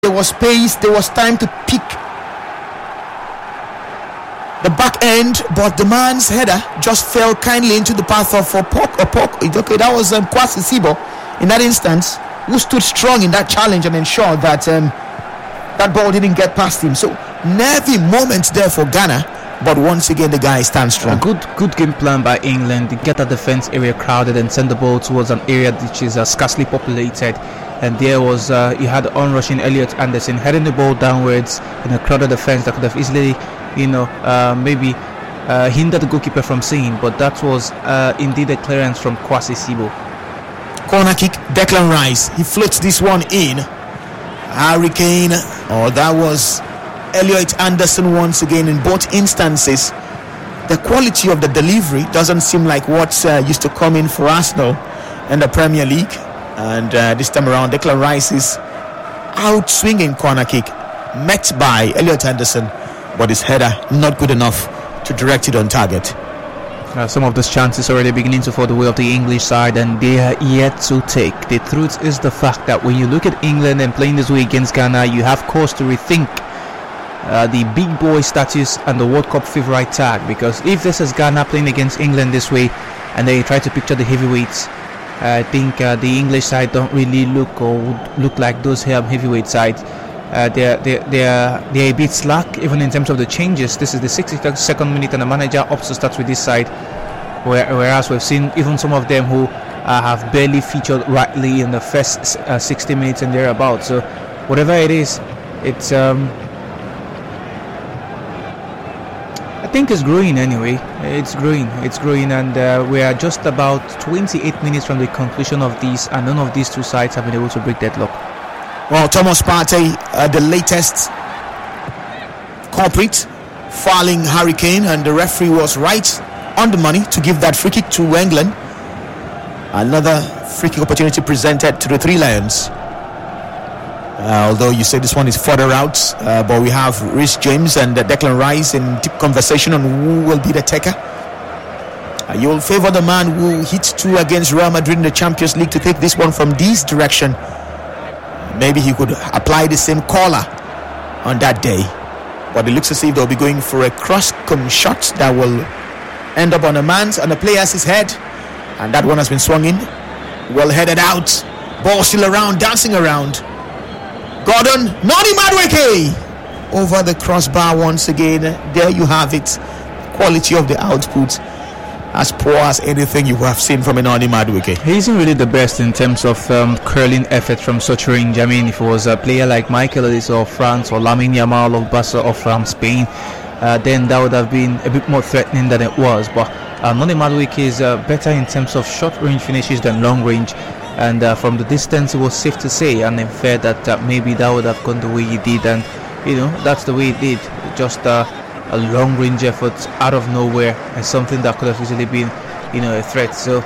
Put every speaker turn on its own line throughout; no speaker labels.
There was space, there was time to pick the back end, but the man's header just fell kindly into the path of Opok. Okay, that was Kwasi Sibo in that instance, who stood strong in that challenge and ensured that that ball didn't get past him. So nervy moments there for Ghana, but once again the guy stands strong.
A good game plan by England to get the defense area crowded and send the ball towards an area which is scarcely populated. And there was you had onrushing Elliot Anderson heading the ball downwards in a crowded defense that could have easily, maybe hindered the goalkeeper from seeing. But that was indeed a clearance from Kwasi Sibo.
Corner kick, Declan Rice. He floats this one in. Harry Kane, that was Elliot Anderson once again. In both instances, the quality of the delivery doesn't seem like what used to come in for Arsenal in the Premier League. And this time around, Declan Rice is out swinging corner kick, met by Elliot Anderson, but his header not good enough to direct it on target.
Some of those chances already beginning to fall the way of the English side, and they are yet to take. The truth is the fact that when you look at England and playing this way against Ghana, you have cause to rethink the big boy status and the World Cup favourite tag. Because if this is Ghana playing against England this way, and they try to picture the heavyweights, I think the English side don't really look like those heavyweight sides. They're a bit slack even in terms of the changes. This is the 62nd minute and the manager opts to start with this side, whereas we've seen even some of them who have barely featured rightly in the first 60 minutes and thereabouts. So whatever it is, it's I think it's growing anyway. It's growing, and we are just about 28 minutes from the conclusion of this, and none of these two sides have been able to break deadlock.
Well, Thomas Partey, the latest culprit, fouling Harry Kane, and the referee was right on the money to give that free kick to England. Another free kick opportunity presented to the Three Lions. Although you say this one is further out, but we have Reece James and Declan Rice in deep conversation on who will be the taker. You will favour the man who hit 2 against Real Madrid in the Champions League to take this one from this direction. Maybe he could apply the same collar on that day, but it looks as if they'll be going for a cross-come shot that will end up on the player's head, and that one has been swung in, well headed out, ball still around, dancing around. Gordon, Noni Madueke over the crossbar once again. There you have it. Quality of the output as poor as anything you have seen from Noni Madueke.
He isn't really the best in terms of curling effort from such range. I mean, if it was a player like Michael Olise of France or Lamine Yamal of Barca or from Spain, then that would have been a bit more threatening than it was. But Noni Madueke is better in terms of short range finishes than long range. And from the distance, it was safe to say and infer that maybe that would have gone the way he did, and that's the way it did. Just a long range effort out of nowhere, and something that could have easily been, a threat. So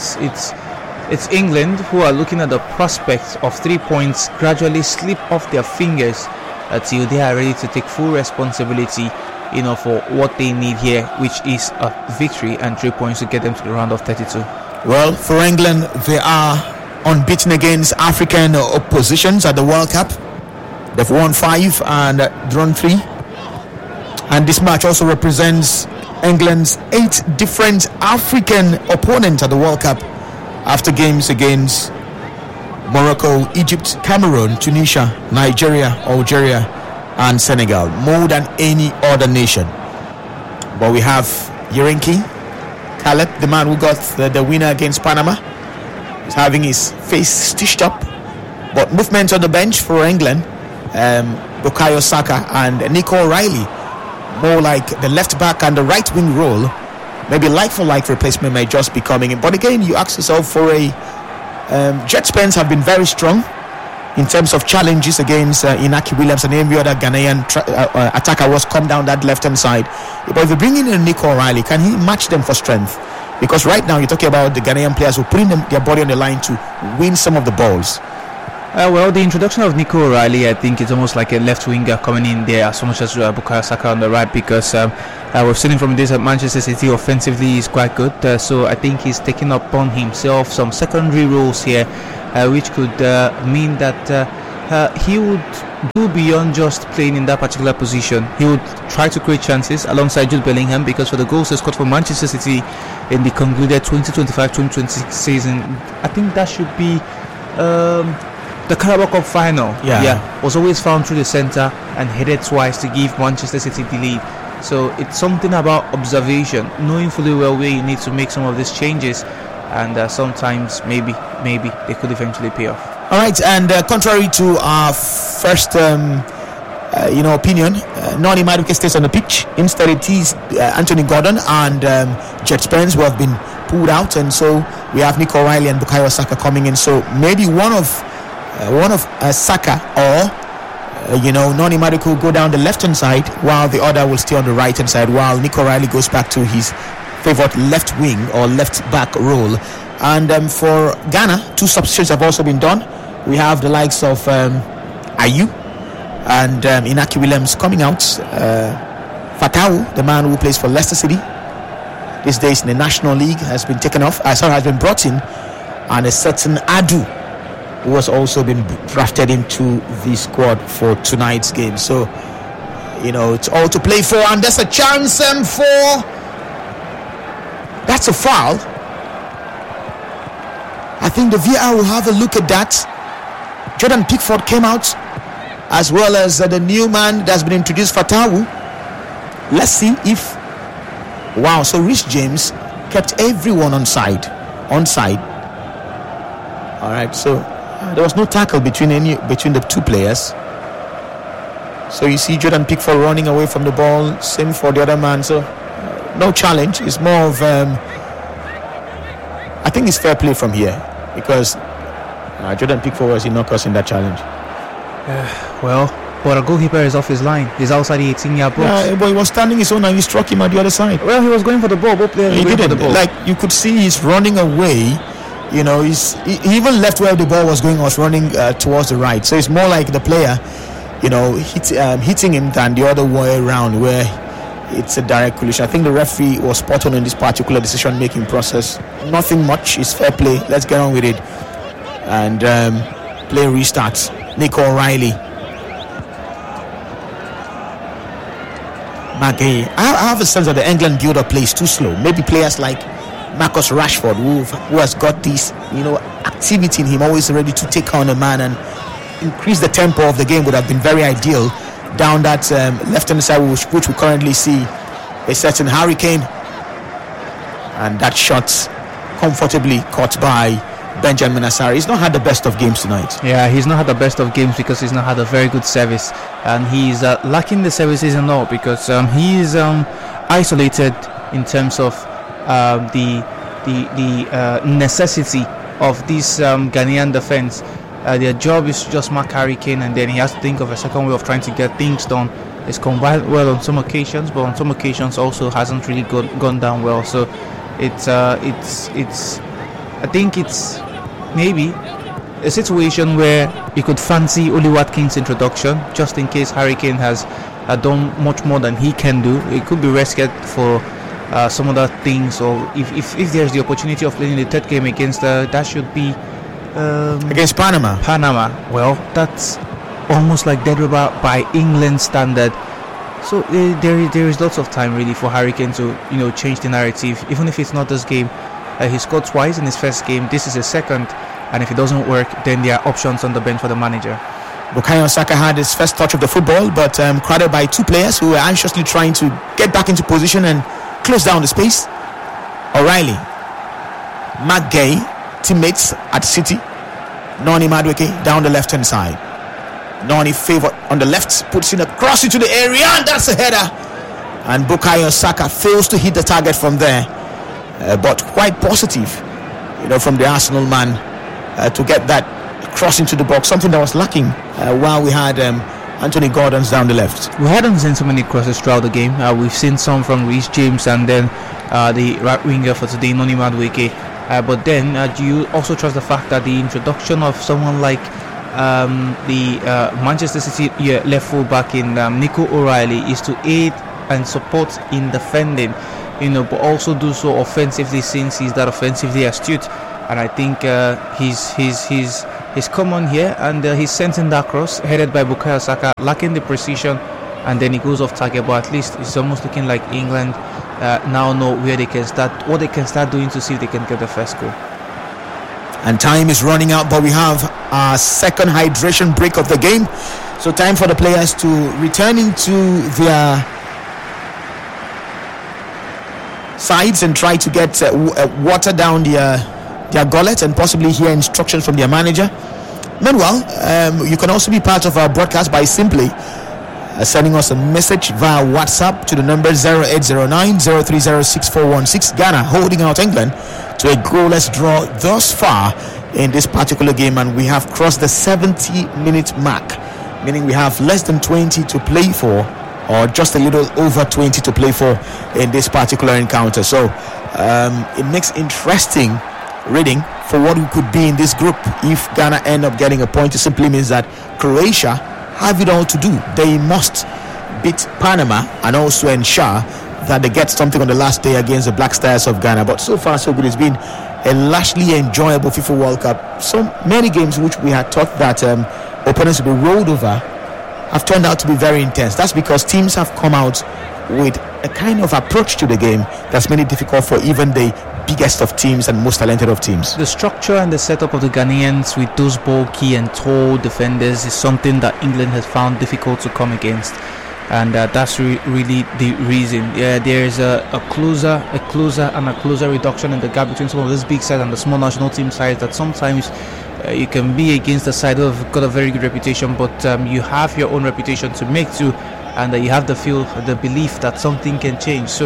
it's England who are looking at the prospect of 3 points gradually slip off their fingers until they are ready to take full responsibility, for what they need here, which is a victory and 3 points to get them to the round of 32.
Well, for England, they are unbeaten against African oppositions at the World Cup. They've won 5 and drawn 3. And this match also represents England's 8 different African opponents at the World Cup, after games against Morocco, Egypt, Cameroon, Tunisia, Nigeria, Algeria, and Senegal, more than any other nation. But we have Yerenki Caleb, the man who got the winner against Panama, is having his face stitched up. But movement on the bench for England, Bukayo Saka and Nico O'Reilly, more like the left back and the right wing role. Maybe like for like replacement may just be coming in. But again, you ask yourself for Jet Spence have been very strong in terms of challenges against Inaki Williams and every other Ghanaian attacker was come down that left hand side. But if you bring in Nico O'Reilly, can he match them for strength? Because right now you're talking about the Ghanaian players who are putting their body on the line to win some of the balls.
Well, the introduction of Nico O'Reilly, I think it's almost like a left winger coming in there as much as Bukayo Saka on the right, because we've seen him from this at Manchester City offensively is quite good. So I think he's taking upon himself some secondary roles here, which could mean that he would do beyond just playing in that particular position. He would try to create chances alongside Jude Bellingham, because for the goals he scored for Manchester City in the concluded 2025-2026 season, I think that should be the Carabao Cup final. Was always found through the centre and headed twice to give Manchester City the lead. So it's something about observation, knowing fully well where you need to make some of these changes, and sometimes maybe they could eventually pay off.
All right, and contrary to our first opinion, Noni Madueke stays on the pitch. Instead it is Anthony Gordon and Jet Spence who have been pulled out, and so we have Nico O'Reilly and Bukayo Saka coming in. So maybe one of Saka or Noni Madueke will go down the left hand side, while the other will stay on the right hand side, while Nico O'Reilly goes back to his favorite left wing or left back role. And for Ghana, 2 substitutes have also been done. We have the likes of Ayew and Inaki Williams coming out. Fatawu, the man who plays for Leicester City these days in the National League, has been taken off. Has been brought in, and a certain Adu, who has also been drafted into the squad for tonight's game. So, it's all to play for, and there's a chance for... That's a foul. I think the VAR will have a look at that. Jordan Pickford came out, as well as the new man that's been introduced, Fatawu. Let's see if... Wow, so Rhys James kept everyone on side. All right, so there was no tackle between the 2 players. So you see Jordan Pickford running away from the ball, same for the other man. So no challenge. It's more of I think it's fair play from here, because Jordan Pickford was in knockouts in that challenge.
But a goalkeeper is off his line. He's outside the 18-yard box.
Yeah, but he was standing his own and he struck him at the other side.
Well, he was going for the ball. Both players were going for the ball.
Like, you could see he's running away. He even left where the ball was going, was running towards the right. So it's more like the player, hitting him than the other way around, where it's a direct collision. I think the referee was spot on in this particular decision-making process. Nothing much. It's fair play. Let's get on with it. And play restarts. Nico O'Reilly. Maguire. I have a sense that the England build-up plays too slow. Maybe players like Marcus Rashford, who has got this, activity in him, always ready to take on a man and increase the tempo of the game, would have been very ideal down that left-hand side, which we currently see a certain Harry Kane, and that shot comfortably caught by Benjamin Asare. He's not had the best of games tonight.
Yeah, he's not had the best of games because he's not had a very good service, and he's lacking the services and all, because he is isolated in terms of the necessity of this Ghanaian defense. Their job is to just mark Harry Kane, and then he has to think of a second way of trying to get things done. It's combined well on some occasions, but on some occasions also hasn't really gone down well. So it's I think it's maybe a situation where you could fancy Oli Watkins' introduction, just in case Harry Kane has done much more than he can do. It could be rescued for some other things, or if there's the opportunity of playing the third game against that should be
against Panama.
Well, that's almost like dead rubber by England standard. So there is lots of time really for Harry Kane to change the narrative. Even if it's not this game, he scored twice in his first game. This is his second, and if it doesn't work, then there are options on the bench for the manager.
Bukayo Saka had his first touch of the football, but crowded by 2 players who were anxiously trying to get back into position and close down the space. O'Reilly, Maguire, teammates at City. Noni Madueke down the left hand side. Noni favored on the left, puts in a cross into the area, and that's a header. And Bukayo Saka fails to hit the target from there, but quite positive, from the Arsenal man to get that cross into the box, something that was lacking while we had Anthony Gordon's down the left.
We hadn't seen so many crosses throughout the game. We've seen some from Rhys James, and then the right winger for today, Noni Madueke. But then do you also trust the fact that the introduction of someone like the Manchester City left full back in Nico O'Reilly is to aid and support in defending, but also do so offensively, since he's that offensively astute. And I think he's He's come on here and he's sending that cross headed by Bukayo Saka, lacking the precision, and then he goes off target. But at least it's almost looking like England now know where they can start, what they can start doing to see if they can get the first goal.
And time is running out, but we have our second hydration break of the game. So time for the players to return into their sides and try to get water down their gullet and possibly hear instructions from their manager. Meanwhile, you can also be part of our broadcast by simply sending us a message via WhatsApp to the number 0809-030-6416. Ghana holding out England to a goalless draw thus far in this particular game, and we have crossed the 70-minute mark, meaning we have less than 20 to play for, or just a little over 20 to play for in this particular encounter. So it makes interesting reading for what we could be in this group. If Ghana end up getting a point, it simply means that Croatia have it all to do. They must beat Panama and also ensure that they get something on the last day against the Black Stars of Ghana. But so far so good. It's been a largely enjoyable FIFA World Cup. So many games which we had thought that opponents would be rolled over have turned out to be very intense. That's because teams have come out with a kind of approach to the game that's made it difficult for even the biggest of teams and most talented of teams.
The structure and the setup of the Ghanaians with those bulky and tall defenders is something that England has found difficult to come against, and that's really the reason. There's a closer reduction in the gap between some of these big sides and the small national team sides that sometimes you can be against the side who have got a very good reputation, but you have your own reputation to make too, and you have the belief that something can change. So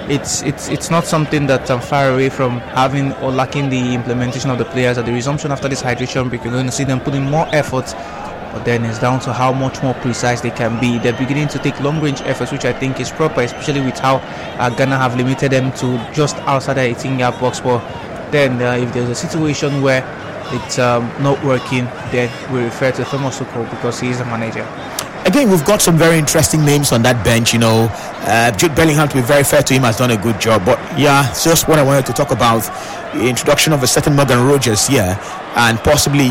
it's not something that I'm far away from having or lacking the implementation of the players. At the resumption after this hydration break, you're going to see them putting more effort, but then it's down to how much more precise they can be. They're beginning to take long-range efforts, which I think is proper, especially with how Ghana have limited them to just outside the 18-yard box. But then if there's a situation where it's not working, then we refer to Thomas Tuchel because he is the manager.
Again, we've got some very interesting names on that bench. Jude Bellingham, to be very fair to him, has done a good job. But yeah, it's just what I wanted to talk about. The introduction of a certain Morgan Rogers here, and possibly,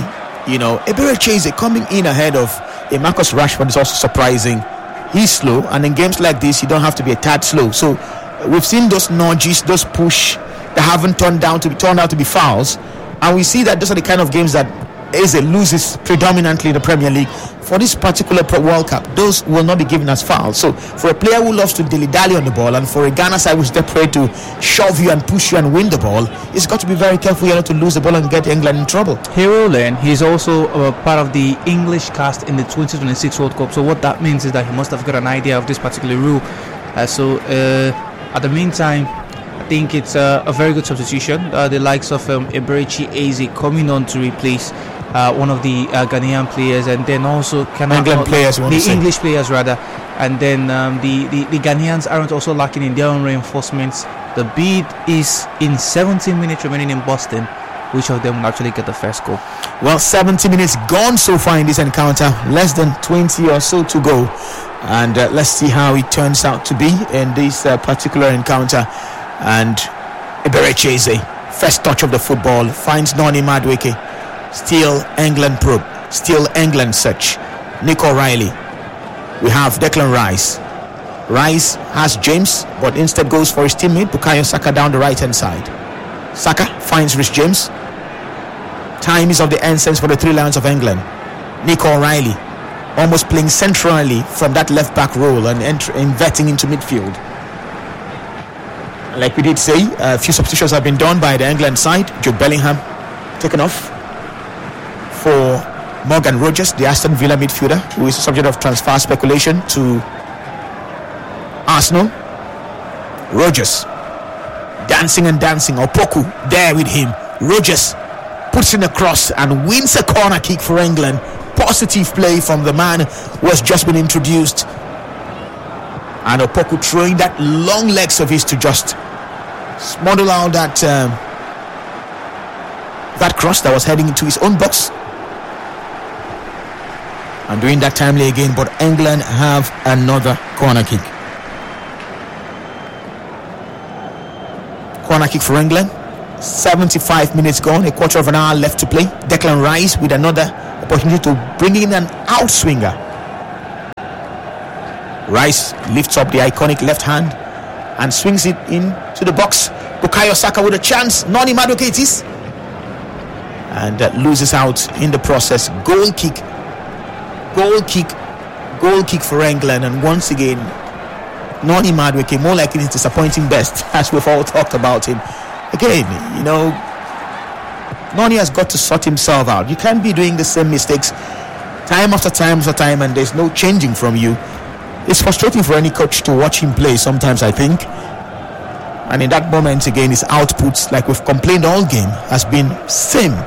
Eberechi coming in ahead of a Marcus Rashford is also surprising. He's slow, and in games like this, you don't have to be a tad slow. So we've seen those nudges, those push that haven't turned out to be fouls, and we see that those are the kind of games that Eze loses predominantly in the Premier League. For this particular World Cup, those will not be given as fouls. So for a player who loves to dilly-dally on the ball, and for a Ghana side which is desperate to shove you and push you and win the ball, he's got to be very careful not to lose the ball and get England in trouble.
He will learn. He's also part of the English cast in the 2026 World Cup. So what that means is that he must have got an idea of this particular rule. At the meantime, I think it's a very good substitution. The likes of Eberechi Eze coming on to replace one of the Ghanaian players, and then also English players rather, and then the Ghanaians aren't also lacking in their own reinforcements. The bid is in 17 minutes remaining in Boston. Which of them will actually get the first goal?
Well, 70 minutes gone so far in this encounter, less than 20 or so to go, and let's see how it turns out to be in this particular encounter. And Eberechi Eze, first touch of the football, finds Noni Madueke. Still England probe, still England search. Nick O'Reilly. We have Declan Rice. Rice has James, but instead goes for his teammate Bukayo Saka down the right hand side. Saka finds Rich James. Time is of the essence for the Three Lions of England. Nick O'Reilly almost playing centrally from that left back role and inverting into midfield. Like we did say, a few substitutions have been done by the England side. Jude Bellingham taken off for Morgan Rogers, the Aston Villa midfielder, who is the subject of transfer speculation to Arsenal. Rogers dancing. Opoku there with him. Rogers puts in a cross and wins a corner kick for England. Positive play from the man who has just been introduced. And Opoku throwing that long legs of his to just smother out that cross that was heading into his own box. And doing that timely again, but England have another corner kick. Corner kick for England. 75 minutes gone, a quarter of an hour left to play. Declan Rice with another opportunity to bring in an outswinger. Rice lifts up the iconic left hand and swings it into the box. Bukayo Saka with a chance. Noni Madueke it is, and loses out in the process. Goal kick for England, and once again Noni Madueke, more like his disappointing best, as we've all talked about him. Again, Noni has got to sort himself out. You can't be doing the same mistakes time after time, and there's no changing from you. It's frustrating for any coach to watch him play sometimes, I think. And in that moment, again, his outputs, like we've complained all game, has been same.